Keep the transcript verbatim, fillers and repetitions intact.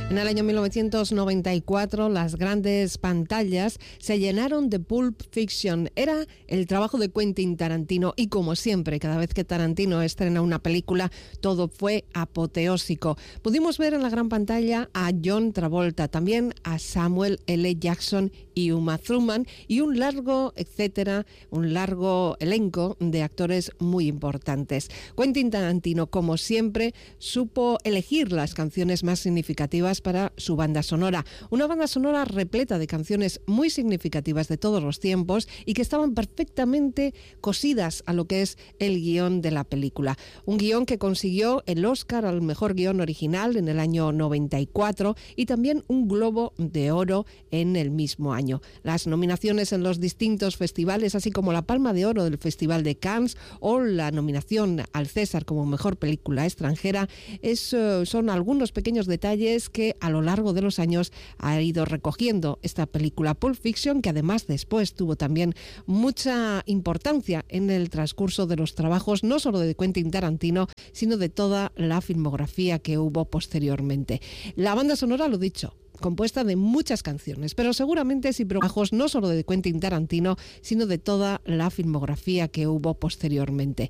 En el año mil novecientos noventa y cuatro, las grandes pantallas se llenaron de Pulp Fiction. Era el trabajo de Quentin Tarantino y, como siempre, cada vez que Tarantino estrena una película, todo fue apoteósico. Pudimos ver en la gran pantalla a John Travolta, también a Samuel L. Jackson y Uma Thurman, y un largo, etcétera, un largo elenco de actores muy importantes. Quentin Tarantino, como siempre, supo elegir las canciones más significativas para su banda sonora. Una banda sonora repleta de canciones muy significativas de todos los tiempos y que estaban perfectamente cosidas a lo que es el guión de la película. Un guión que consiguió el Oscar al mejor guión original en el año noventa y cuatro y también un Globo de Oro en el mismo año. Las nominaciones en los distintos festivales, así como la Palma de Oro del Festival de Cannes o la nominación al César como mejor película extranjera, es, uh, son algunos pequeños detalles que a lo largo de los años ha ido recogiendo esta película Pulp Fiction, que además después tuvo también mucha importancia en el transcurso de los trabajos, no solo de Quentin Tarantino, sino de toda la filmografía que hubo posteriormente. La banda sonora, lo dicho, compuesta de muchas canciones, pero seguramente si trabajos no solo de Quentin Tarantino, sino de toda la filmografía que hubo posteriormente.